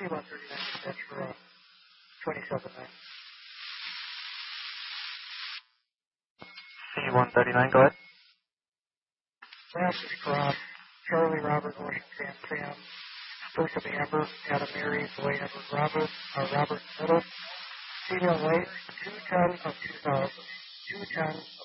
C-139, that's for 27-9. C-139, go ahead. Last is Cross, Charlie, Robert, Washington, Sam, First of Amber, Adam Mary, Boy Edward Robert, Robert Middle, female weight, 210 of 2000, 210